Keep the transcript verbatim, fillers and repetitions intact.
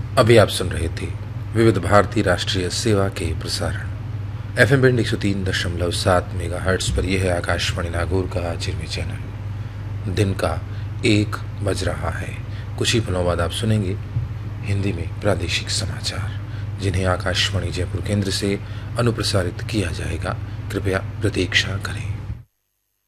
अभी आप सुन रहे थे विविध भारती राष्ट्रीय सेवा के प्रसारण एफ एम बैंड एक सौ तीन दशमलव सात मेगा हर्ट्स पर। यह है आकाशवाणी नागौर का चिरमी चैनल। दिन का एक बज रहा है। कुछ ही पलों बाद आप सुनेंगे हिंदी में प्रादेशिक समाचार, जिन्हें आकाशवाणी जयपुर केंद्र से अनुप्रसारित किया जाएगा। कृपया प्रतीक्षा करें।